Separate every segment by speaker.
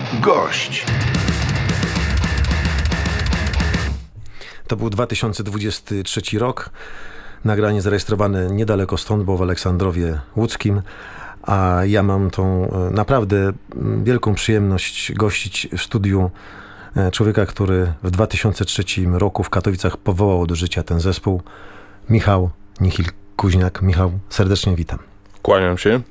Speaker 1: Gość.
Speaker 2: To był 2023 rok. Nagranie zarejestrowane niedaleko stąd, bo w Aleksandrowie Łódzkim. A ja mam tą naprawdę wielką przyjemność gościć w studiu człowieka, który w 2003 roku w Katowicach powołał do życia ten zespół. Michał Nichil-Kuźniak. Michał, serdecznie witam.
Speaker 3: Kłaniam się.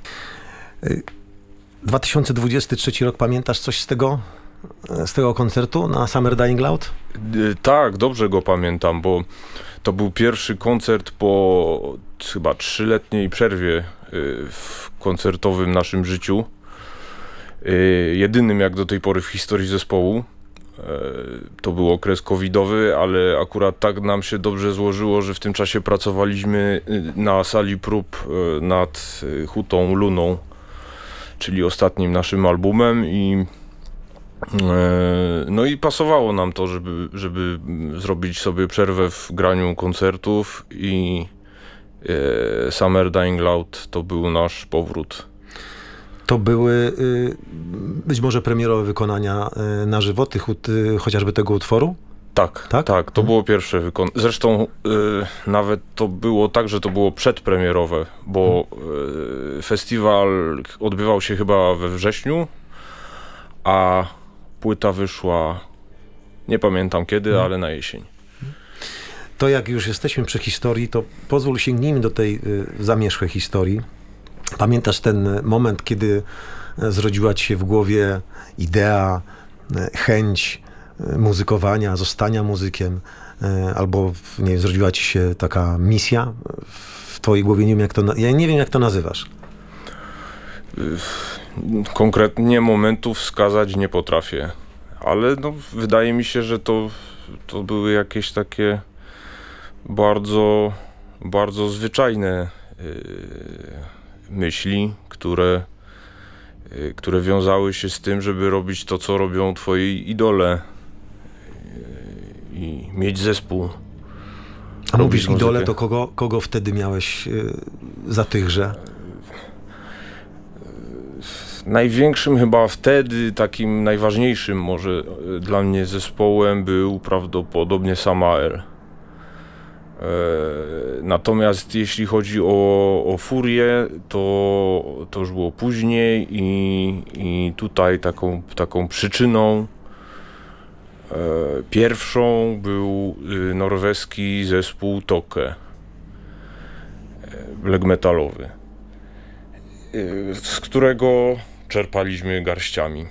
Speaker 2: 2023 rok, pamiętasz coś z tego koncertu na Summer Dying Loud?
Speaker 3: Tak, dobrze go pamiętam, bo to był pierwszy koncert po chyba 3-letniej przerwie w koncertowym naszym życiu. Jedynym jak do tej pory w historii zespołu. To był okres covidowy, ale akurat tak nam się dobrze złożyło, że w tym czasie pracowaliśmy na sali prób nad Hutą Luną, czyli ostatnim naszym albumem no i pasowało nam to, żeby zrobić sobie przerwę w graniu koncertów i Summer Dying Loud to był nasz powrót.
Speaker 2: To były być może premierowe wykonania na żywo, chociażby tego utworu?
Speaker 3: Tak, to było pierwsze wykonanie. Zresztą nawet to było tak, że to było przedpremierowe, bo festiwal odbywał się chyba we wrześniu, a płyta wyszła, nie pamiętam kiedy, ale na jesień.
Speaker 2: To jak już jesteśmy przy historii, to pozwól sięgnijmy do tej zamierzchłej historii. Pamiętasz ten moment, kiedy zrodziła ci się w głowie idea, chęć muzykowania, zostania muzykiem, albo nie wiem, zrodziła ci się taka misja w twojej głowie, nie wiem ja nie wiem jak to nazywasz.
Speaker 3: Konkretnie momentu wskazać nie potrafię, ale no, wydaje mi się, że to były jakieś takie bardzo, bardzo zwyczajne myśli, które wiązały się z tym, żeby robić to, co robią twoi idole i mieć zespół.
Speaker 2: A mówisz idole, to kogo wtedy miałeś za tychże?
Speaker 3: Największym chyba wtedy, takim najważniejszym może dla mnie zespołem był prawdopodobnie Samael. Natomiast jeśli chodzi o Furię, to już było później i tutaj taką przyczyną pierwszą był norweski zespół Toke, black metalowy, z którego czerpaliśmy garściami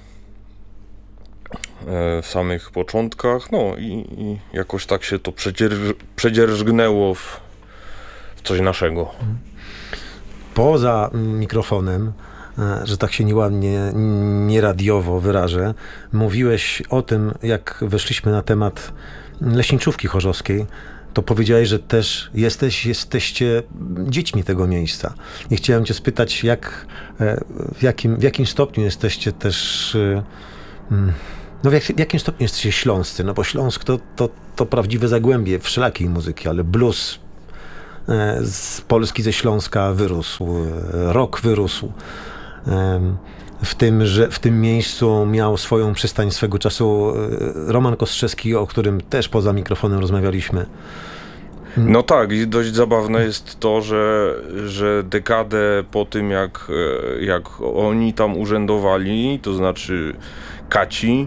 Speaker 3: w samych początkach, no i jakoś tak się to przedzierżgnęło w coś naszego.
Speaker 2: Poza mikrofonem, że tak się nieładnie, nieradiowo wyrażę, mówiłeś o tym, jak weszliśmy na temat leśniczówki chorzowskiej, to powiedziałeś, że też jesteście dziećmi tego miejsca. I chciałem cię spytać, w jakim stopniu jesteście też, no w jakim stopniu jesteście śląscy? No bo Śląsk to prawdziwe zagłębie wszelakiej muzyki, ale blues z Polski, ze Śląska wyrósł, rock wyrósł. W tym miejscu miał swoją przystań swego czasu Roman Kostrzewski, o którym też poza mikrofonem rozmawialiśmy.
Speaker 3: No tak, i dość zabawne jest to, że dekadę po tym, jak oni tam urzędowali, to znaczy Kaci,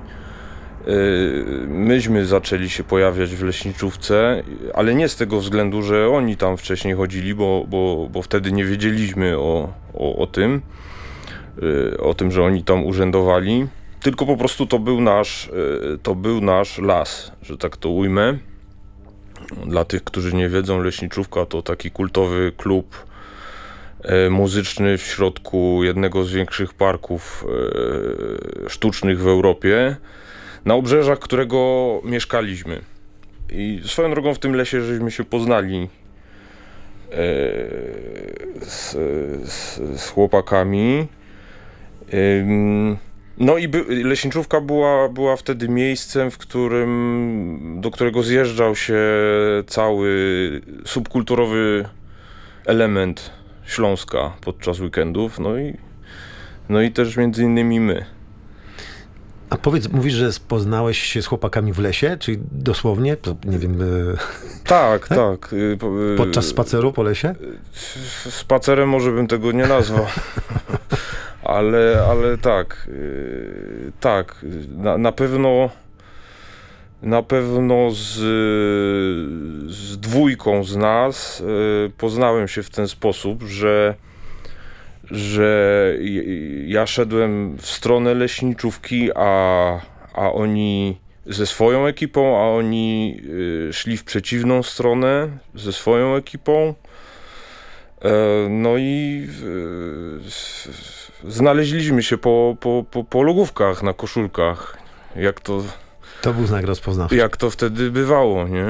Speaker 3: myśmy zaczęli się pojawiać w leśniczówce, ale nie z tego względu, że oni tam wcześniej chodzili, bo wtedy nie wiedzieliśmy o tym, że oni tam urzędowali, tylko po prostu to był nasz las, że tak to ujmę. Dla tych, którzy nie wiedzą, leśniczówka to taki kultowy klub muzyczny w środku jednego z większych parków sztucznych w Europie, na obrzeżach którego mieszkaliśmy. I swoją drogą w tym lesie żeśmy się poznali z chłopakami. No i leśniczówka była wtedy miejscem, do którego zjeżdżał się cały subkulturowy element Śląska podczas weekendów, no i też między innymi my.
Speaker 2: A powiedz, mówisz, że poznałeś się z chłopakami w lesie, czyli dosłownie, to nie wiem,
Speaker 3: Tak, tak.
Speaker 2: podczas spaceru po lesie?
Speaker 3: Spacerem może bym tego nie nazwał. Ale tak. Tak. Na pewno z dwójką z nas poznałem się w ten sposób, że ja szedłem w stronę leśniczówki, a oni ze swoją ekipą, a oni szli w przeciwną stronę ze swoją ekipą. No i znaleźliśmy się po logówkach na koszulkach,
Speaker 2: To był znak rozpoznawczy.
Speaker 3: jak to wtedy bywało, nie?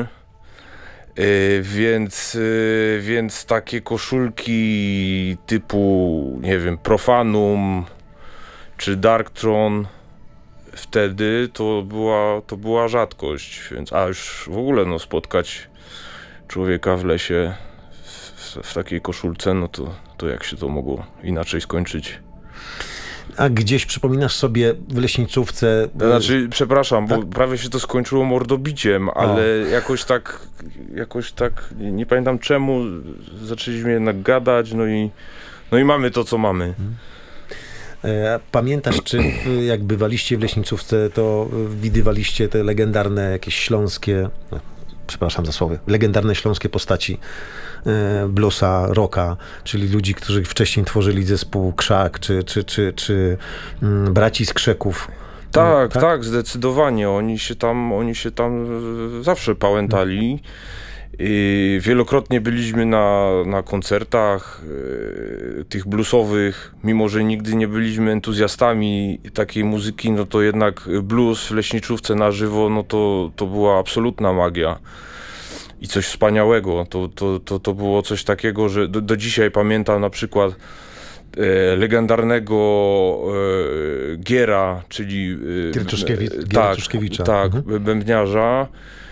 Speaker 3: Więc takie koszulki typu, nie wiem, Profanum czy Darktron wtedy to była rzadkość, więc a już w ogóle no, spotkać człowieka w lesie w takiej koszulce, no to jak się to mogło inaczej skończyć?
Speaker 2: A gdzieś przypominasz sobie w leśnicówce...
Speaker 3: Znaczy, przepraszam,
Speaker 2: tak?
Speaker 3: bo prawie się to skończyło mordobiciem, ale jakoś tak, nie pamiętam czemu, zaczęliśmy jednak gadać, no i mamy to, co mamy.
Speaker 2: Pamiętasz, czy jak bywaliście w leśnicówce, to widywaliście te legendarne jakieś śląskie, przepraszam za słowo, legendarne śląskie postaci bluesa, rocka, czyli ludzi, którzy wcześniej tworzyli zespół Krzak, czy Braci z Krzeków.
Speaker 3: Tak, zdecydowanie. Oni się tam zawsze pałętali. I wielokrotnie byliśmy na koncertach tych bluesowych, mimo że nigdy nie byliśmy entuzjastami takiej muzyki, no to jednak blues w leśniczówce na żywo, no to była absolutna magia i coś wspaniałego. To było coś takiego, że do dzisiaj pamiętam na przykład legendarnego Giera, czyli
Speaker 2: Truszkiewicza.
Speaker 3: Tak, bębniarza,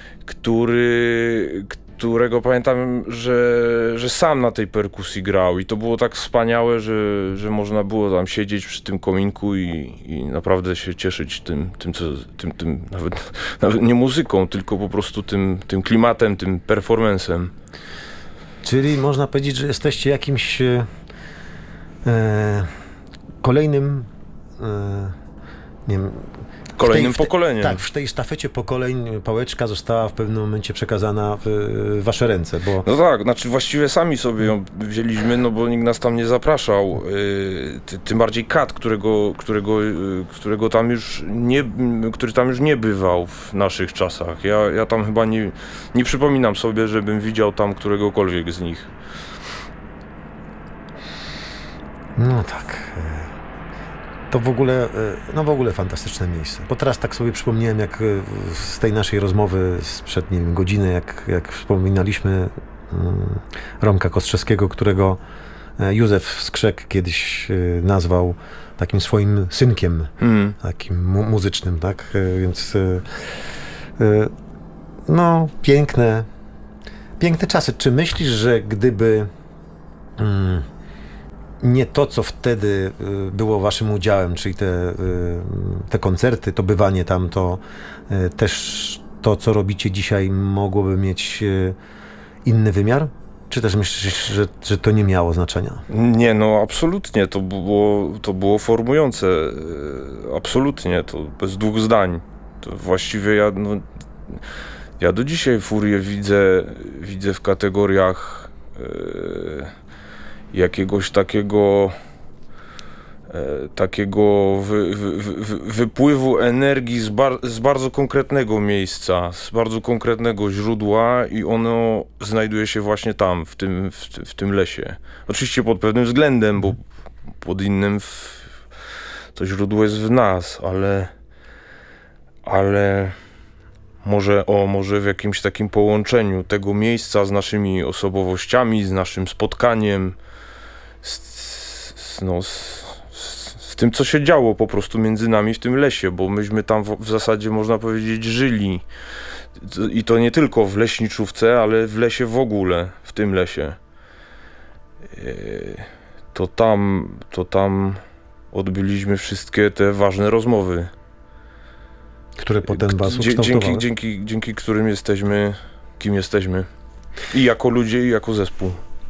Speaker 3: którego pamiętam, że sam na tej perkusji grał i to było tak wspaniałe, że można było tam siedzieć przy tym kominku i naprawdę się cieszyć tym nawet nie muzyką, tylko po prostu tym klimatem, tym performancem.
Speaker 2: Czyli można powiedzieć, że jesteście jakimś kolejnym nie wiem,
Speaker 3: Kolejnym pokoleniem.
Speaker 2: Tak, w tej sztafecie pokoleń pałeczka została w pewnym momencie przekazana w wasze ręce, bo...
Speaker 3: No tak, znaczy właściwie sami sobie ją wzięliśmy, no bo nikt nas tam nie zapraszał. Tym bardziej Kat, którego tam już który tam już nie bywał w naszych czasach. Ja tam chyba nie przypominam sobie, żebym widział tam któregokolwiek z nich.
Speaker 2: No tak... To w ogóle fantastyczne miejsce. Bo teraz tak sobie przypomniałem, jak z tej naszej rozmowy sprzed, nie wiem, godziny, jak wspominaliśmy Romka Kostrzewskiego, którego Józef Skrzek kiedyś nazwał takim swoim synkiem, takim muzycznym, tak? Więc no, piękne czasy. Czy myślisz, że gdyby nie to, co wtedy było waszym udziałem, czyli te koncerty, to bywanie tam, to też to, co robicie dzisiaj, mogłoby mieć inny wymiar? Czy też myślisz, że to nie miało znaczenia?
Speaker 3: Nie, no absolutnie, to było formujące, absolutnie, to bez dwóch zdań. To właściwie ja do dzisiaj Furię widzę w kategoriach jakiegoś takiego wypływu energii z bardzo konkretnego miejsca, z bardzo konkretnego źródła i ono znajduje się właśnie tam, w tym lesie. Oczywiście pod pewnym względem, bo pod innym to źródło jest w nas, ale może w jakimś takim połączeniu tego miejsca z naszymi osobowościami, z naszym spotkaniem, z tym, co się działo po prostu między nami w tym lesie, bo myśmy tam w zasadzie, można powiedzieć, żyli. I to nie tylko w leśniczówce, ale w lesie w ogóle, w tym lesie. To tam odbyliśmy wszystkie te ważne rozmowy.
Speaker 2: które potem was ukształtowały.
Speaker 3: Dzięki którym jesteśmy, kim jesteśmy. I jako ludzie, i jako zespół.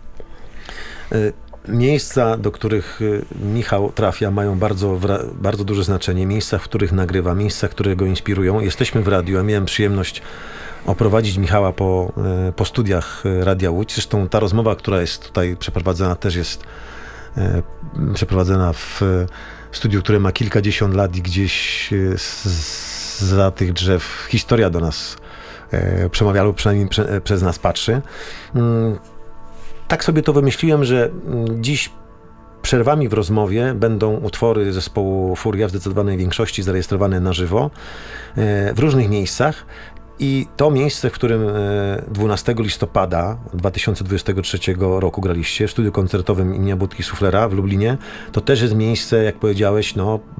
Speaker 2: Miejsca, do których Michał trafia, mają bardzo duże znaczenie. Miejsca, w których nagrywa, miejsca, które go inspirują. Jesteśmy w radiu, a miałem przyjemność oprowadzić Michała po studiach Radia Łódź. Zresztą ta rozmowa, która jest tutaj przeprowadzana, też jest przeprowadzona w studiu, które ma kilkadziesiąt lat i gdzieś za tych drzew historia do nas przemawia, lub przynajmniej przez nas patrzy. Tak sobie to wymyśliłem, że dziś przerwami w rozmowie będą utwory zespołu Furia, w zdecydowanej większości zarejestrowane na żywo w różnych miejscach. I to miejsce, w którym 12 listopada 2023 roku graliście w studiu koncertowym imienia Budki Suflera w Lublinie, to też jest miejsce, jak powiedziałeś,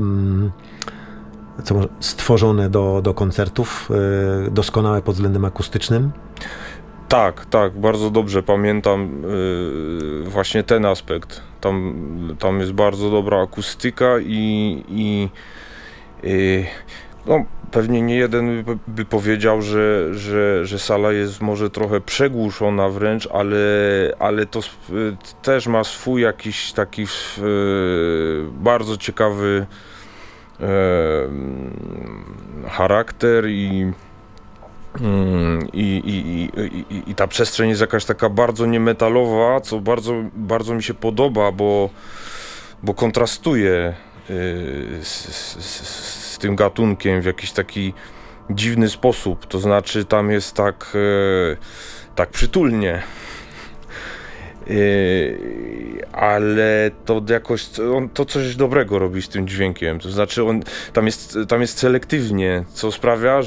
Speaker 2: stworzone do koncertów, doskonałe pod względem akustycznym.
Speaker 3: Tak, bardzo dobrze pamiętam właśnie ten aspekt. Tam jest bardzo dobra akustyka i pewnie nie jeden by powiedział, że sala jest może trochę przegłuszona wręcz, ale to też ma swój jakiś taki bardzo ciekawy charakter i ta przestrzeń jest jakaś taka bardzo niemetalowa, co bardzo mi się podoba, bo kontrastuje z tym gatunkiem w jakiś taki dziwny sposób. To znaczy tam jest tak przytulnie. Ale to jakoś to coś dobrego robi z tym dźwiękiem, to znaczy tam jest selektywnie, co sprawia,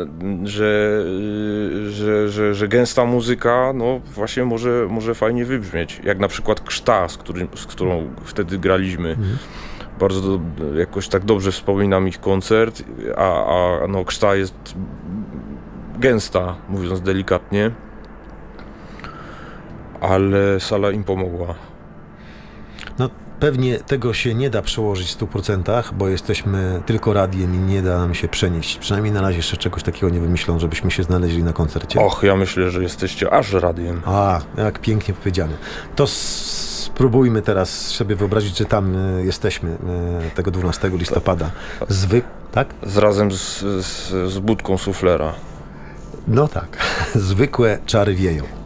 Speaker 3: że gęsta muzyka właśnie może fajnie wybrzmieć, jak na przykład Krzta, z którą wtedy graliśmy. Bardzo jakoś tak dobrze wspominam ich koncert, a Krzta jest gęsta, mówiąc delikatnie. Ale sala im pomogła.
Speaker 2: Pewnie tego się nie da przełożyć w 100%, bo jesteśmy tylko radiem i nie da nam się przenieść. Przynajmniej na razie jeszcze czegoś takiego nie wymyślą, żebyśmy się znaleźli na koncercie.
Speaker 3: Ja myślę, że jesteście aż radiem.
Speaker 2: Jak pięknie powiedziane. To spróbujmy teraz sobie wyobrazić, że tam jesteśmy tego 12 listopada. Tak?
Speaker 3: Razem z Budką Suflera.
Speaker 2: Tak. Zwykłe czary wieją.